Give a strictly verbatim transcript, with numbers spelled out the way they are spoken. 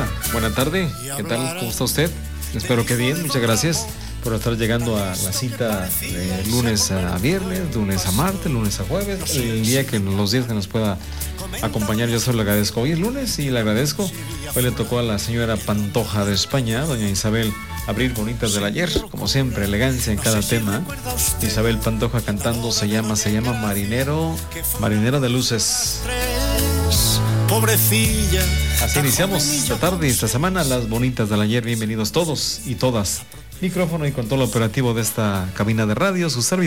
buena tarde. ¿Qué tal? ¿Cómo está usted? Espero que bien, muchas gracias por estar llegando a la cita de lunes a viernes, lunes a martes, lunes a jueves, el día que los días que nos pueda acompañar. Yo solo le agradezco. Hoy es lunes y le agradezco. Hoy le tocó a la señora Pantoja de España, doña Isabel, abrir Bonitas del Ayer, como siempre, elegancia en cada tema. Isabel Pantoja cantando, se llama, se llama Marinero, Marinero de Luces. Pobrecilla. Así iniciamos esta tarde y esta semana las Bonitas del Ayer. Bienvenidos todos y todas. Micrófono y control operativo de esta cabina de radio, su servidor